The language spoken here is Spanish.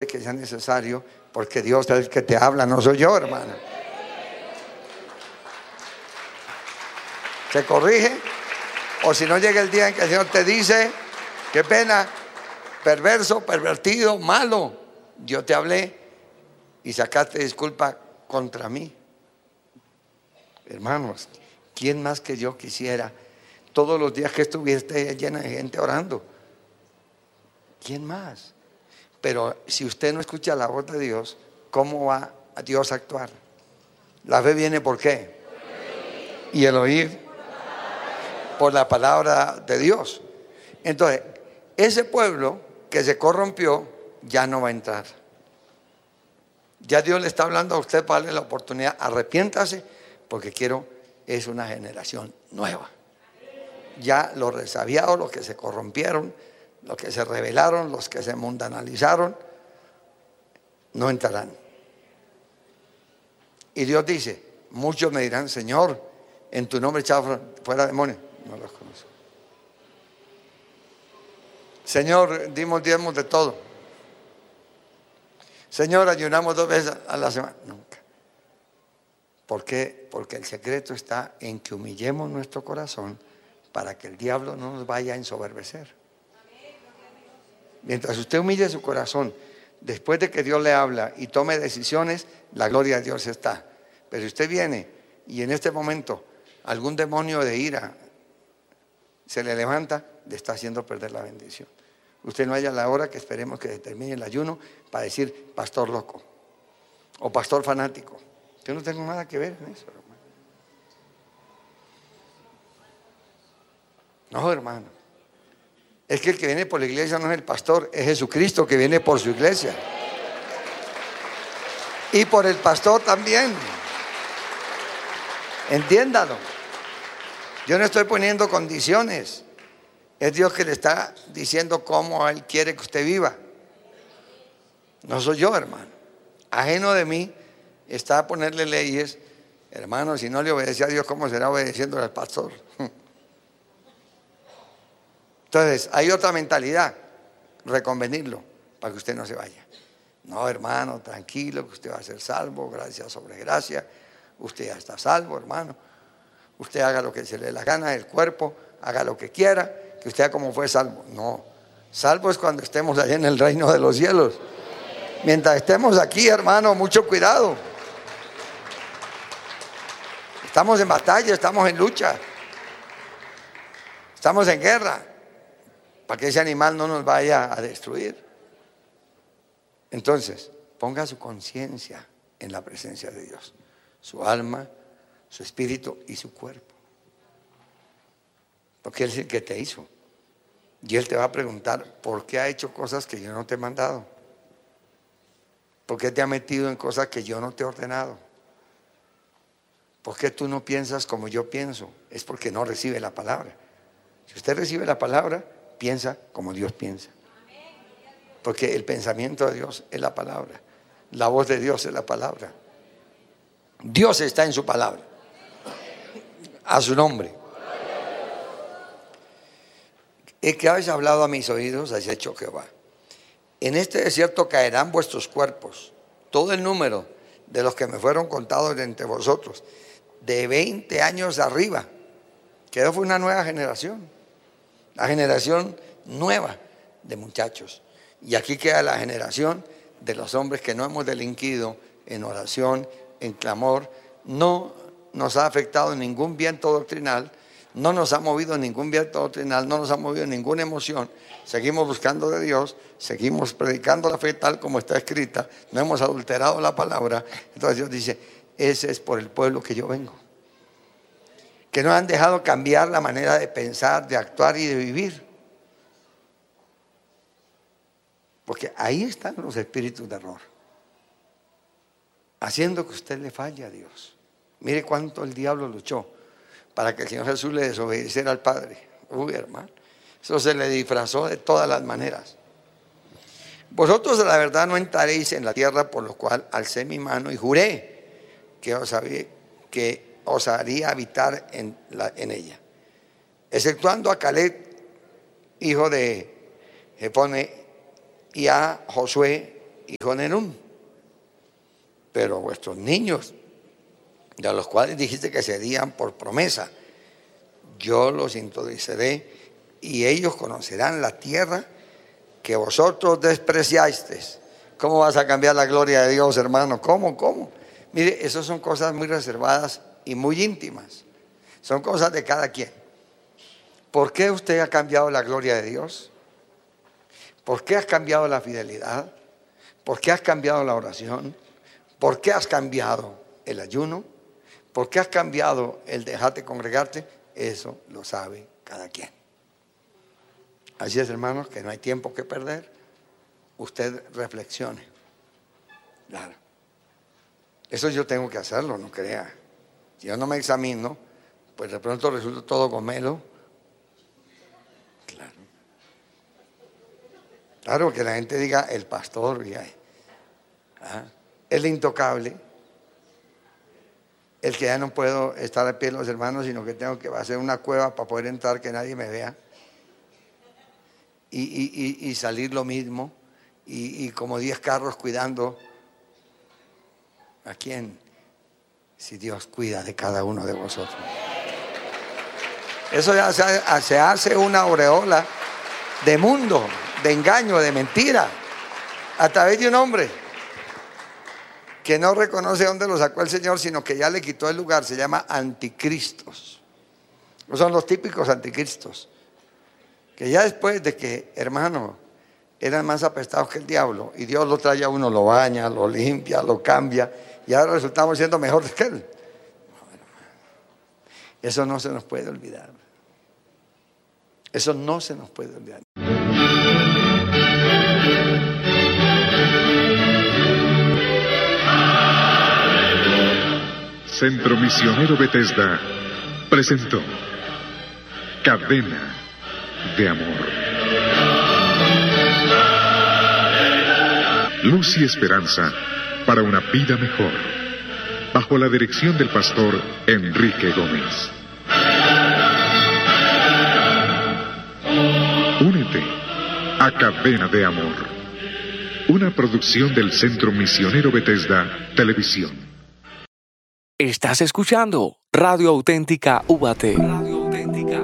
que sea necesario, porque Dios es el que te habla, no soy yo, hermano. Se corrige, o si no llega el día en que el Señor te dice: qué pena, perverso, pervertido, malo, yo te hablé y sacaste disculpa contra mí. Hermanos, ¿quién más que yo quisiera todos los días que estuviese llena de gente orando? ¿Quién más? Pero si usted no escucha la voz de Dios, ¿cómo va a Dios a actuar? La fe viene ¿por qué? Y el oír por la palabra de Dios. Entonces, ese pueblo que se corrompió ya no va a entrar. Ya Dios le está hablando a usted para darle la oportunidad: arrepiéntase, porque es una generación nueva. Ya los resabiados, los que se corrompieron, los que se rebelaron, los que se mundanalizaron, no entrarán. Y Dios dice: muchos me dirán: Señor, en tu nombre echaba fuera demonios. No los conozco. Señor, dimos diezmos de todo. Señor, ayunamos 2 veces a la semana. Nunca. ¿Por qué? Porque el secreto está en que humillemos nuestro corazón para que el diablo no nos vaya a ensoberbecer. Mientras usted humille su corazón, después de que Dios le habla y tome decisiones, la gloria de Dios está. Pero si usted viene y en este momento algún demonio de ira se le levanta, le está haciendo perder la bendición. Usted no haya la hora que esperemos que termine el ayuno para decir: pastor loco o pastor fanático. Yo no tengo nada que ver en eso, hermano. No, hermano. Es que el que viene por la iglesia no es el pastor, es Jesucristo que viene por su iglesia. Y por el pastor también. Entiéndalo. Yo no estoy poniendo condiciones. Es Dios que le está diciendo cómo Él quiere que usted viva. No soy yo, hermano. Ajeno de mí está a ponerle leyes. Hermano, si no le obedece a Dios, ¿cómo será obedeciendo al pastor? Entonces, hay otra mentalidad: reconvenirlo para que usted no se vaya. No, hermano, tranquilo, que usted va a ser salvo, gracia sobre gracia. Usted ya está salvo, hermano. Usted haga lo que se le dé la gana del cuerpo, haga lo que quiera, que usted como fue salvo. No, salvo es cuando estemos allá en el reino de los cielos. Mientras estemos aquí, hermano, mucho cuidado. Estamos en batalla, estamos en lucha, estamos en guerra, para que ese animal no nos vaya a destruir. Entonces, ponga su conciencia en la presencia de Dios, su alma, su espíritu y su cuerpo, porque Él es el que te hizo. Y Él te va a preguntar: ¿por qué ha hecho cosas que yo no te he mandado? ¿Por qué te ha metido en cosas que yo no te he ordenado? ¿Por qué tú no piensas como yo pienso? Es porque no recibe la palabra. Si usted recibe la palabra, piensa como Dios piensa. Porque el pensamiento de Dios es la palabra. La voz de Dios es la palabra. Dios está en su palabra. A su nombre. El que habéis hablado a mis oídos, así ha hecho Jehová. En este desierto caerán vuestros cuerpos, todo el número de los que me fueron contados de entre vosotros, de 20 años arriba. Que fue una nueva generación, la generación nueva de muchachos. Y aquí queda la generación de los hombres que no hemos delinquido en oración, en clamor. No nos ha afectado ningún viento doctrinal, no nos ha movido ningún viento doctrinal, no nos ha movido ninguna emoción. Seguimos buscando de Dios, seguimos predicando la fe tal como está escrita, no hemos adulterado la palabra. Entonces Dios dice: ese es por el pueblo que yo vengo, que no han dejado cambiar la manera de pensar, de actuar y de vivir. Porque ahí están los espíritus de error, haciendo que usted le falle a Dios. Mire cuánto el diablo luchó para que el Señor Jesús le desobedeciera al Padre. Uy, hermano, eso se le disfrazó de todas las maneras. Vosotros, la verdad, no entraréis en la tierra por lo cual alcé mi mano y juré que os haría habitar en ella, exceptuando a Caleb, hijo de Jefone, y a Josué, hijo de Nun. Pero vuestros niños, de los cuales dijiste que serían por promesa, yo los introduciré y ellos conocerán la tierra que vosotros despreciasteis. ¿Cómo vas a cambiar la gloria de Dios, hermano? ¿Cómo? Mire, esas son cosas muy reservadas y muy íntimas. Son cosas de cada quien. ¿Por qué usted ha cambiado la gloria de Dios? ¿Por qué has cambiado la fidelidad? ¿Por qué has cambiado la oración? ¿Por qué has cambiado el ayuno? ¿Por qué has cambiado el dejarte congregarte? Eso lo sabe cada quien. Así es, hermanos, que no hay tiempo que perder. Usted reflexione. Claro. Eso yo tengo que hacerlo, no crea. Si yo no me examino, pues de pronto resulta todo gomelo. Claro. Claro, que la gente diga el pastor, el intocable, el que ya no puedo estar a pie de los hermanos, sino que tengo que hacer una cueva para poder entrar, que nadie me vea. Y salir lo mismo, y como 10 carros cuidando. ¿A quién? Si Dios cuida de cada uno de vosotros. Eso ya se hace una aureola de mundo, de engaño, de mentira, a través de un hombre que no reconoce dónde lo sacó el Señor, sino que ya le quitó el lugar. Se llama anticristos. Son los típicos anticristos, que ya después de que, hermano, eran más apestados que el diablo, y Dios lo trae a uno, lo baña, lo limpia, lo cambia, y ahora resultamos siendo mejores que él. Eso no se nos puede olvidar. Eso no se nos puede olvidar. Centro Misionero Bethesda presentó Cadena de Amor. Luz y esperanza para una vida mejor, bajo la dirección del pastor Enrique Gómez. Únete a Cadena de Amor, una producción del Centro Misionero Bethesda Televisión. Estás escuchando Radio Auténtica UBAT. Radio Auténtica